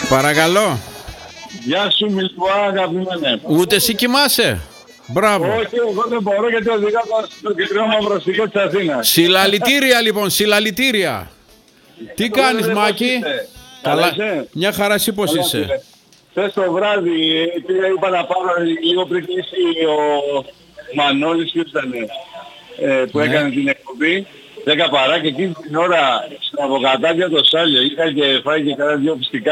Παρακαλώ. Γεια σου Μιλτουά, αγαπημένε. Ούτε εσύ κοιμάσαι. Μπράβο. Όχι, εγώ δεν μπορώ γιατί οδηγάω στο κεντρικό μαυροστικό της Αθήνας. Συλλαλητήρια λοιπόν, συλλαλητήρια. Τι κάνεις Μάκη? Καλά. Μια χαρά, εσύ πώς είσαι? Χθες το βράδυ είπα να πάρω λίγο πριν κλείσει ο Μανώλης που έκανε την εκπομπή 10 παρά και εκείνη την ώρα στην Αβοκατάκια το Σάλιο είχα και φάει και κάνα 2 πιστικά.